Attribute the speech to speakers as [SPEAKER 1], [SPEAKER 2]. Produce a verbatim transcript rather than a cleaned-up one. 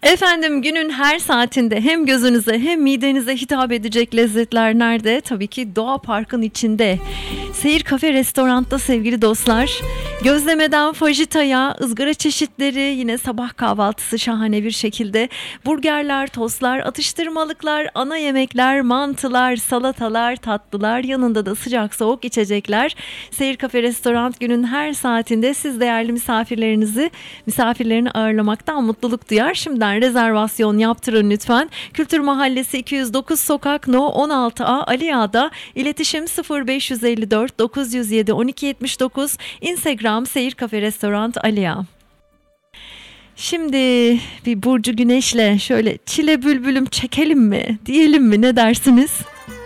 [SPEAKER 1] Efendim, günün her saatinde hem gözünüze hem midenize hitap edecek lezzetler nerede? Tabii ki Doğa Park'ın içinde. Seyir Kafe Restorant'ta sevgili dostlar. Gözlemeden fajitaya, ızgara çeşitleri, yine sabah kahvaltısı şahane bir şekilde. Burgerler, tostlar, atıştırmalıklar, ana yemekler, mantılar, salatalar, tatlılar, yanında da sıcak soğuk içecekler. Seyir Kafe Restorant günün her saatinde siz değerli misafirlerinizi, misafirlerini ağırlamaktan mutluluk duyar. Şimdiden rezervasyon yaptırın lütfen. Kültür Mahallesi iki yüz dokuz Sokak No on altı A Ali Ağa'da. İletişim sıfır beş yüz elli dört dokuz yüz yedi on iki yetmiş dokuz. Instagram Seyir Kafe Restorant Ali Ağa. Şimdi bir Burcu Güneş'le şöyle çile bülbülüm çekelim mi diyelim mi, ne dersiniz?